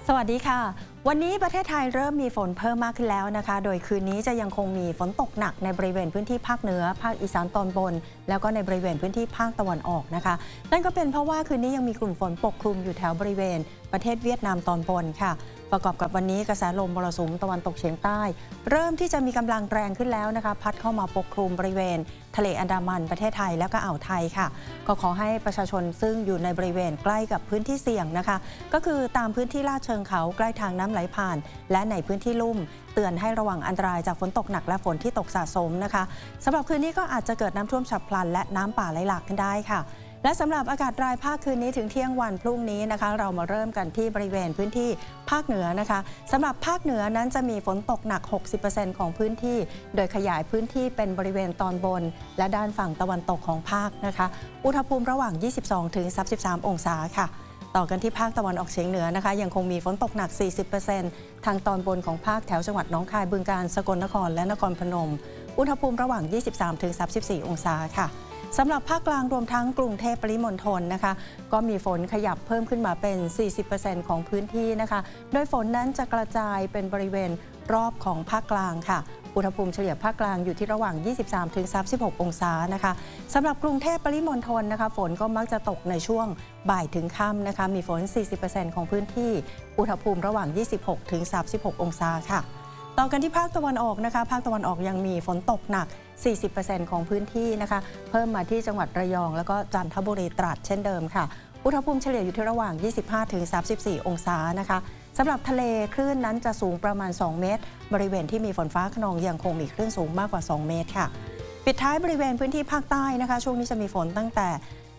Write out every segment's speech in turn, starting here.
สวัสดีค่ะวันนี้ประเทศไทยเริ่มมีฝนเพิ่มมากขึ้นแล้วนะคะโดยคืนนี้จะยังคงมีฝนตกหนักในบริเวณพื้นที่ภาคเหนือภาคอีสานตอนบนแล้วก็ในบริเวณพื้นที่ภาคตะวันออกนะคะนั่นก็เป็นเพราะว่าคืนนี้ยังมีกลุ่มฝนปกคลุมอยู่แถวบริเวณประเทศเวียดนามตอนบนค่ะประกอบกับวันนี้กระแสลมมรสุมตะวันตกเฉียงใต้เริ่มที่จะมีกำลังแรงขึ้นแล้วนะคะพัดเข้ามาปกคลุมบริเวณทะเลอันดามันประเทศไทยแล้วก็อ่าวไทยค่ะก็ขอให้ประชาชนซึ่งอยู่ในบริเวณใกล้กับพื้นที่เสี่ยงนะคะก็คือตามพื้นที่ลาดเชิงเขาใกล้ทางน้ำไหลผ่านและในพื้นที่ลุ่มเตือนให้ระวังอันตรายจากฝนตกหนักและฝนที่ตกสะสมนะคะสำหรับคืนนี้ก็อาจจะเกิดน้ำท่วมฉับพลันและน้ำป่าไหลหลากขึ้นได้ค่ะและสำหรับอากาศรายภาคคืนนี้ถึงเที่ยงวันพรุ่งนี้นะคะเรามาเริ่มกันที่บริเวณพื้นที่ภาคเหนือนะคะสำหรับภาคเหนือนั้นจะมีฝนตกหนัก 60% ของพื้นที่โดยขยายพื้นที่เป็นบริเวณตอนบนและด้านฝั่งตะวันตกของภาคนะคะอุณหภูมิระหว่าง 22-33 องศาค่ะต่อกันที่ภาคตะวันออกเฉียงเหนือนะคะยังคงมีฝนตกหนัก 40% ทางตอนบนของภาคแถวจังหวัดหนองคายบึงกาฬสกลนครและนครพนมอุณหภูมิระหว่าง 23-34 องศาค่ะสำหรับภาคกลางรวมทั้งกรุงเทพปริมณฑลนะคะก็มีฝนขยับเพิ่มขึ้นมาเป็น 40% ของพื้นที่นะคะโดยฝนนั้นจะกระจายเป็นบริเวณรอบของภาคกลางค่ะอุณหภูมิเฉลี่ยภาคกลางอยู่ที่ระหว่าง 23-36 องศานะคะสำหรับกรุงเทพปริมณฑลนะคะฝนก็มักจะตกในช่วงบ่ายถึงค่ำนะคะมีฝน 40% ของพื้นที่อุณหภูมิระหว่าง 26-36 องศาค่ะต่อกันที่ภาคตะวันออกนะคะภาคตะวันออกยังมีฝนตกหนัก 40% ของพื้นที่นะคะเพิ่มมาที่จังหวัดระยองแล้วก็จันทบุรีตราดเช่นเดิมค่ะอุณหภูมิเฉลี่ยอยู่ที่ระหว่าง 25-34 องศานะคะสำหรับทะเลคลื่นนั้นจะสูงประมาณ 2 เมตรบริเวณที่มีฝนฟ้าคะนองยังคงมีคลื่นสูงมากกว่า 2 เมตรค่ะปิดท้ายบริเวณพื้นที่ภาคใต้นะคะช่วงนี้จะมีฝนตั้งแต่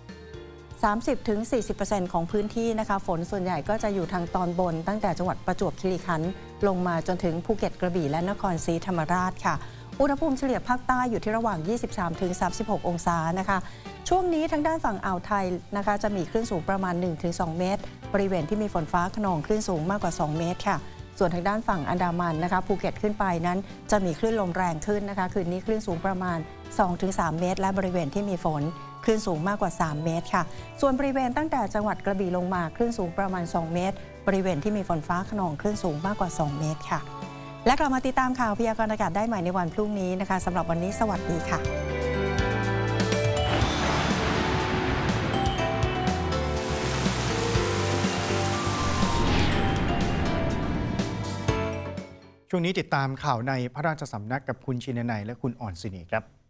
30-40% ของพื้นที่นะคะฝนส่วนใหญ่ก็จะอยู่ทางตอนบนตั้งแต่จังหวัดประจวบคีรีขันธ์ลงมาจนถึงภูเก็ตกระบี่และนครศรีธรรมราชค่ะอุณหภูมิเฉลี่ยภาคใต้อยู่ที่ระหว่าง 23-36 องศานะคะช่วงนี้ทางด้านฝั่งอ่าวไทยนะคะจะมีคลื่นสูงประมาณ 1-2 เมตรบริเวณที่มีฝนฟ้าคะนองคลื่นสูงมากกว่า 2 เมตรค่ะส่วนทางด้านฝั่งอันดามันนะคะภูเก็ตขึ้นไปนั้นจะมีคลื่นลมแรงขึ้นนะคะคืนนี้คลื่นสูงประมาณ 2-3 เมตรและบริเวณที่มีฝนคลื่นสูงมากกว่า 3 เมตรค่ะส่วนบริเวณตั้งแต่จังหวัดกระบี่ลงมาคลื่นสูงประมาณ 2 เมตรบริเวณที่มีฝนฟ้าคะนองคลื่นสูงมากกว่า 2 เมตรค่ะและกลับมาติดตามข่าวพยากรณ์อากาศได้ใหม่ในวันพรุ่งนี้นะคะสำหรับวันนี้สวัสดีค่ะช่วงนี้ติดตามข่าวในพระราชสำนักกับคุณชินนัยและคุณอ่อนศินีครับ